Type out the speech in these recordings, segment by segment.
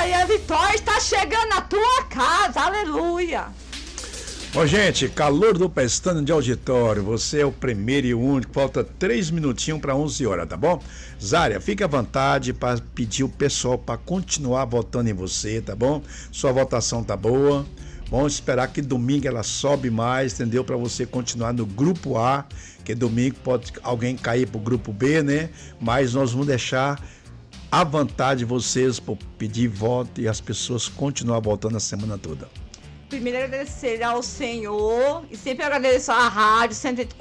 aleluia, e a vitória está chegando na tua casa, aleluia. Bom, gente, calor do Pestana de Auditório, você é o primeiro e o único, falta 3 minutinhos para 11 horas, tá bom? Zária, fique à vontade para pedir o pessoal para continuar votando em você, tá bom? Sua votação tá boa, vamos esperar que domingo ela sobe mais, entendeu? Para você continuar no grupo A, que domingo pode alguém cair pro grupo B, né? Mas nós vamos deixar à vontade vocês para pedir voto e as pessoas continuar votando a semana toda. Primeiro agradecer ao Senhor e sempre agradeço à Rádio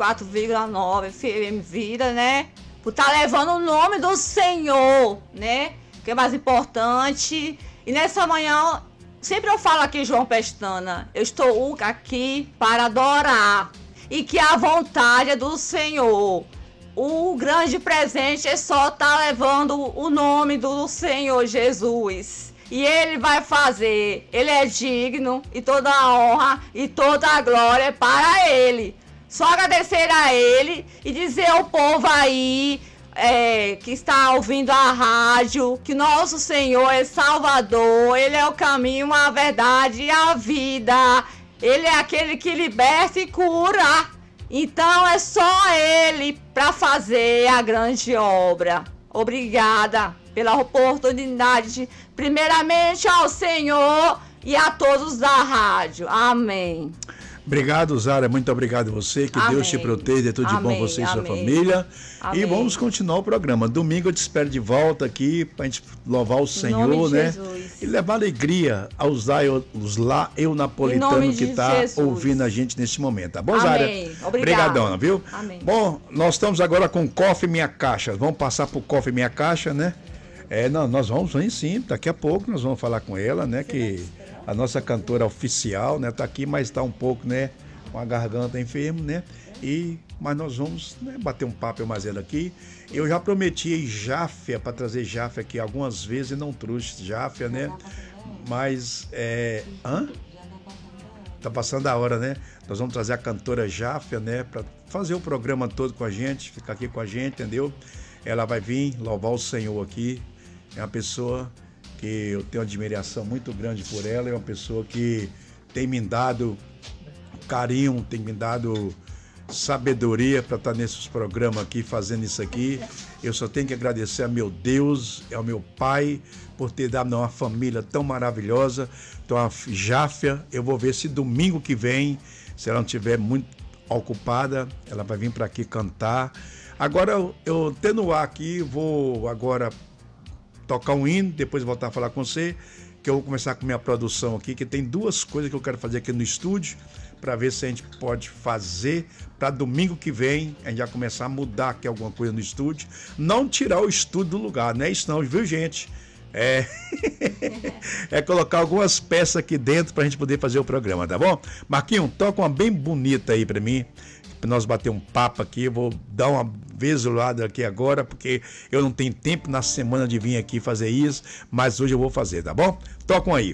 104,9 FM Vida, né? Por estar levando o nome do Senhor, né? Que é mais importante. E nessa manhã, sempre eu falo aqui, João Pestana, eu estou aqui para adorar. E que a vontade é do Senhor. O grande presente é só estar levando o nome do Senhor Jesus. E Ele vai fazer, Ele é digno, e toda a honra e toda a glória é para Ele. Só agradecer a Ele e dizer ao povo aí que está ouvindo a rádio, que nosso Senhor é Salvador, Ele é o caminho, a verdade e a vida. Ele é aquele que liberta e cura. Então é só Ele para fazer a grande obra. Obrigada pela oportunidade, primeiramente ao Senhor e a todos da rádio. Amém. Obrigado, Zária, muito obrigado a você, que Amém. Deus te proteja, tudo de bom você e sua família. Amém. E vamos continuar o programa. Domingo eu te espero de volta aqui para a gente louvar o Senhor, né? Jesus. E levar alegria aos lá eu napolitano que está ouvindo a gente nesse momento, tá bom, Zária? Amém. Obrigadão, viu? Amém. Bom, nós estamos agora com Coffee Minha Caixa. Vamos passar pro Coffee Minha Caixa, né? Não, nós vamos sim, daqui a pouco nós vamos falar com ela, né? Que a nossa cantora oficial, né? Tá aqui, mas tá um pouco, né? Com a garganta enfermo, né? Mas nós vamos, né, bater um papo mais ela aqui. Eu já prometi Jáfia, para trazer Jáfia aqui algumas vezes e não trouxe Jáfia, né? Mas, tá passando a hora, né? Nós vamos trazer a cantora Jáfia, né? Para fazer o programa todo com a gente, ficar aqui com a gente, entendeu? Ela vai vir louvar o Senhor aqui. É uma pessoa que eu tenho uma admiração muito grande por ela. É uma pessoa que tem me dado carinho, tem me dado sabedoria para estar nesses programas aqui, fazendo isso aqui. Eu só tenho que agradecer a meu Deus, ao meu Pai, por ter dado uma família tão maravilhosa. Então a Jáfia, eu vou ver se domingo que vem, se ela não estiver muito ocupada, ela vai vir para aqui cantar. Agora eu tendo o ar aqui, vou agora tocar um hino, depois voltar a falar com você, que eu vou começar com minha produção aqui, que tem duas coisas que eu quero fazer aqui no estúdio, para ver se a gente pode fazer para domingo que vem, a gente já começar a mudar aqui alguma coisa no estúdio, não tirar o estúdio do lugar, não é isso não, viu, gente? É colocar algumas peças aqui dentro para a gente poder fazer o programa, tá bom? Marquinhos, toca uma bem bonita aí para mim, para nós bater um papo aqui. Eu vou dar uma visualizada aqui agora, porque eu não tenho tempo na semana de vir aqui fazer isso, mas hoje eu vou fazer, tá bom? Tocam aí.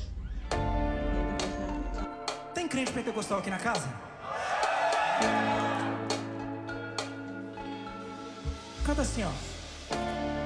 Tem crente pentecostal aqui na casa? Canta assim, ó.